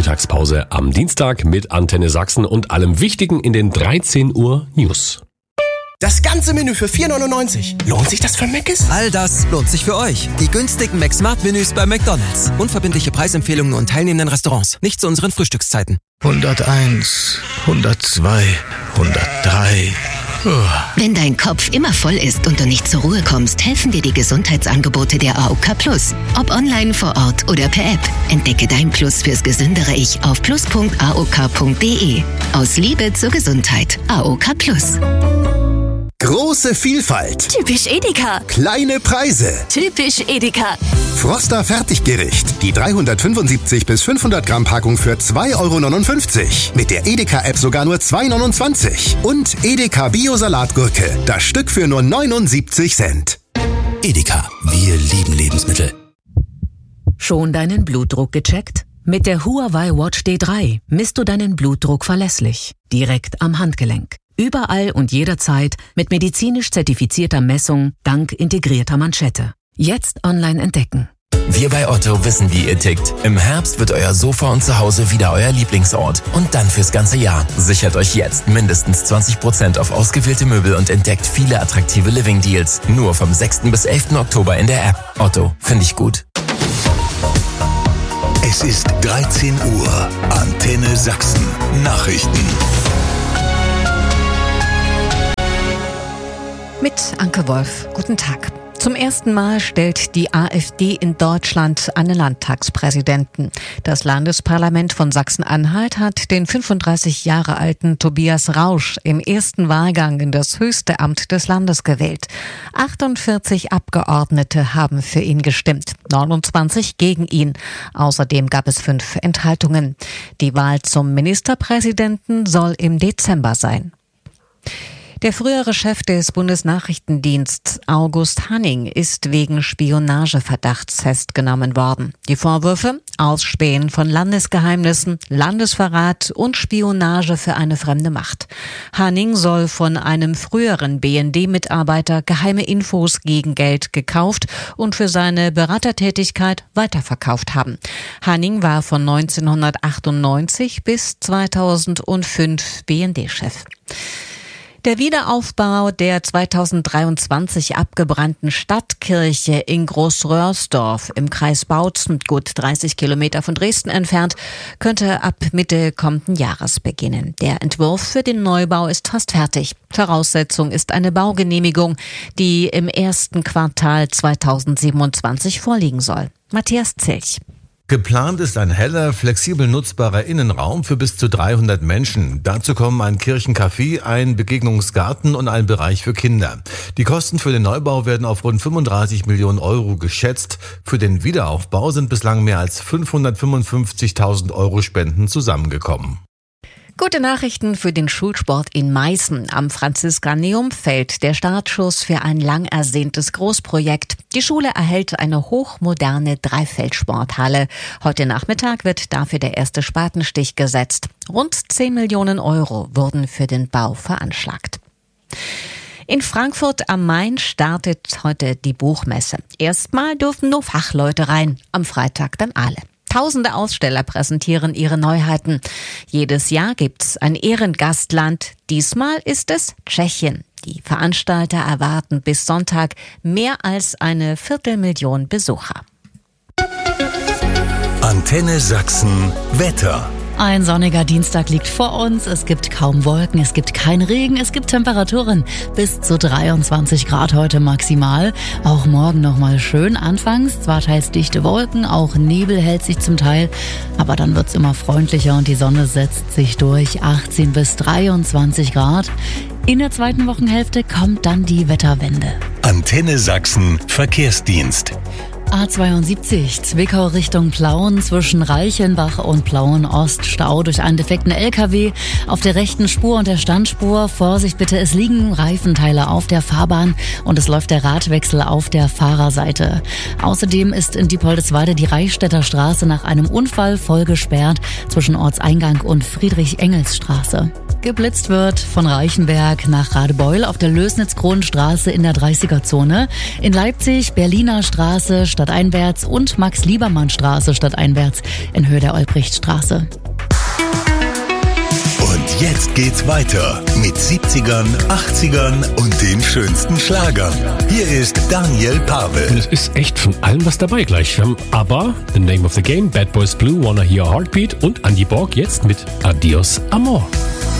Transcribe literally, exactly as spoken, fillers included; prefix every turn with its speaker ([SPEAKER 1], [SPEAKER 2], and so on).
[SPEAKER 1] Mittagspause am Dienstag mit Antenne Sachsen und allem Wichtigen in den dreizehn Uhr News.
[SPEAKER 2] Das ganze Menü für vier neunundneunzig. Lohnt sich das für Mc's?
[SPEAKER 3] All das lohnt sich für euch. Die günstigen McSmart-Menüs bei McDonald's. Unverbindliche Preisempfehlungen und teilnehmenden Restaurants. Nicht zu unseren Frühstückszeiten.
[SPEAKER 4] hunderteins, hundertzwei, hundertdrei.
[SPEAKER 5] Wenn dein Kopf immer voll ist und du nicht zur Ruhe kommst, helfen dir die Gesundheitsangebote der A O K Plus. Ob online, vor Ort oder per App. Entdecke dein Plus fürs gesündere Ich auf plus punkt a o k punkt d e. Aus Liebe zur Gesundheit. A O K Plus.
[SPEAKER 6] Große Vielfalt.
[SPEAKER 7] Typisch Edeka.
[SPEAKER 6] Kleine Preise.
[SPEAKER 7] Typisch Edeka.
[SPEAKER 6] Froster Fertiggericht. Die dreihundertfünfundsiebzig bis fünfhundert Gramm Packung für zwei Euro neunundfünfzig. Mit der Edeka-App sogar nur zwei Euro neunundzwanzig. Und Edeka Bio-Salatgurke. Das Stück für nur neunundsiebzig Cent.
[SPEAKER 8] Edeka. Wir lieben Lebensmittel.
[SPEAKER 9] Schon deinen Blutdruck gecheckt? Mit der Huawei Watch D drei misst du deinen Blutdruck verlässlich. Direkt am Handgelenk. Überall und jederzeit mit medizinisch zertifizierter Messung dank integrierter Manschette. Jetzt online entdecken.
[SPEAKER 8] Wir bei Otto wissen, wie ihr tickt. Im Herbst wird euer Sofa und Zuhause wieder euer Lieblingsort. Und dann fürs ganze Jahr. Sichert euch jetzt mindestens zwanzig Prozent auf ausgewählte Möbel und entdeckt viele attraktive Living-Deals. Nur vom sechsten bis elften Oktober in der App. Otto, finde ich gut.
[SPEAKER 4] Es ist dreizehn Uhr. Antenne Sachsen. Nachrichten.
[SPEAKER 10] Mit Anke Wolf. Guten Tag. Zum ersten Mal stellt die AfD in Deutschland einen Landtagspräsidenten. Das Landesparlament von Sachsen-Anhalt hat den fünfunddreißig Jahre alten Tobias Rausch im ersten Wahlgang in das höchste Amt des Landes gewählt. achtundvierzig Abgeordnete haben für ihn gestimmt, neunundzwanzig gegen ihn. Außerdem gab es fünf Enthaltungen. Die Wahl zum Ministerpräsidenten soll im Dezember sein. Der frühere Chef des Bundesnachrichtendienstes August Hanning ist wegen Spionageverdachts festgenommen worden. Die Vorwürfe: Ausspähen von Landesgeheimnissen, Landesverrat und Spionage für eine fremde Macht. Hanning soll von einem früheren B N D-Mitarbeiter geheime Infos gegen Geld gekauft und für seine Beratertätigkeit weiterverkauft haben. Hanning war von neunzehnhundertachtundneunzig bis zweitausendfünf B N D-Chef. Der Wiederaufbau der zweitausenddreiundzwanzig abgebrannten Stadtkirche in Großröhrsdorf im Kreis Bautzen, gut dreißig Kilometer von Dresden entfernt, könnte ab Mitte kommenden Jahres beginnen. Der Entwurf für den Neubau ist fast fertig. Voraussetzung ist eine Baugenehmigung, die im ersten Quartal zweitausendsiebenundzwanzig vorliegen soll. Matthias Zilch.
[SPEAKER 11] Geplant ist ein heller, flexibel nutzbarer Innenraum für bis zu dreihundert Menschen. Dazu kommen ein Kirchencafé, ein Begegnungsgarten und ein Bereich für Kinder. Die Kosten für den Neubau werden auf rund fünfunddreißig Millionen Euro geschätzt. Für den Wiederaufbau sind bislang mehr als fünfhundertfünfundfünfzigtausend Euro Spenden zusammengekommen.
[SPEAKER 10] Gute Nachrichten für den Schulsport in Meißen. Am Franziskaneum fällt der Startschuss für ein lang ersehntes Großprojekt. Die Schule erhält eine hochmoderne Dreifeldsporthalle. Heute Nachmittag wird dafür der erste Spatenstich gesetzt. Rund zehn Millionen Euro wurden für den Bau veranschlagt. In Frankfurt am Main startet heute die Buchmesse. Erstmal dürfen nur Fachleute rein, am Freitag dann alle. Tausende Aussteller präsentieren ihre Neuheiten. Jedes Jahr gibt's ein Ehrengastland. Diesmal ist es Tschechien. Die Veranstalter erwarten bis Sonntag mehr als eine Viertelmillion Besucher.
[SPEAKER 4] Antenne Sachsen Wetter.
[SPEAKER 12] Ein sonniger Dienstag liegt vor uns. Es gibt kaum Wolken, es gibt keinen Regen, es gibt Temperaturen bis zu dreiundzwanzig Grad heute maximal. Auch morgen nochmal schön. Anfangs zwar teils dichte Wolken, auch Nebel hält sich zum Teil, aber dann wird's immer freundlicher und die Sonne setzt sich durch. achtzehn bis dreiundzwanzig Grad. In der zweiten Wochenhälfte kommt dann die Wetterwende.
[SPEAKER 4] Antenne Sachsen Verkehrsdienst.
[SPEAKER 12] A zweiundsiebzig, Zwickau Richtung Plauen, zwischen Reichenbach und Plauen Ost, Stau durch einen defekten L K W auf der rechten Spur und der Standspur. Vorsicht bitte, es liegen Reifenteile auf der Fahrbahn und es läuft der Radwechsel auf der Fahrerseite. Außerdem ist in Diepoldeswalde die Reichstätter Straße nach einem Unfall voll gesperrt zwischen Ortseingang und Friedrich-Engels-Straße. geblitzt wird von Reichenberg nach Radebeul auf der Lößnitz-Kronenstraße in der dreißiger-Zone. In Leipzig Berliner Straße stadteinwärts und Max-Liebermann-Straße stadteinwärts in Höhe der Olbrichtstraße.
[SPEAKER 4] Und jetzt geht's weiter mit siebzigern, achtzigern und den schönsten Schlagern. Hier ist Daniel Pavel.
[SPEAKER 1] Und es ist echt von allem was dabei gleich. Wir haben ABBA, The Name of the Game, Bad Boys Blue, Wanna Hear a Heartbeat und Andy Borg jetzt mit Adios Amor.